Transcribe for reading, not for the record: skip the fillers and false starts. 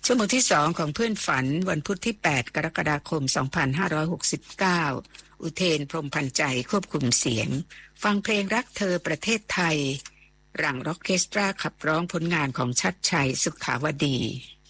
ชั่วโมงที่2ของเพื่อนฝันวันพุธที่8กรกฎาคม2569อุเทนพรหมพันธ์ใจควบคุมเสียงฟังเพลงรักเธอประเทศไทยหลังร็อกเคสตราขับร้องผลงานของชัดชัยสุขาวดี